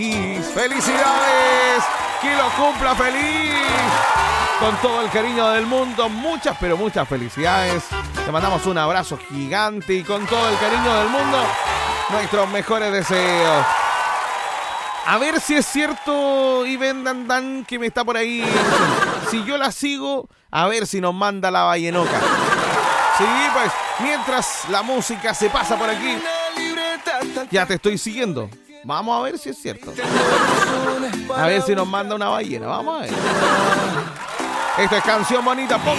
¡Felicidades! ¡Que lo cumpla feliz! Con todo el cariño del mundo, muchas, pero muchas felicidades. Te mandamos un abrazo gigante y con todo el cariño del mundo, nuestros mejores deseos. A ver si es cierto, Iben Dandan, que me está por ahí. Si yo la sigo, a ver si nos manda la Vallenoca. Sí, pues, mientras la música se pasa por aquí, ya te estoy siguiendo. Vamos a ver si es cierto. A ver si nos manda una ballena. Vamos a ver. Esta es Canción Bonita. Ponga.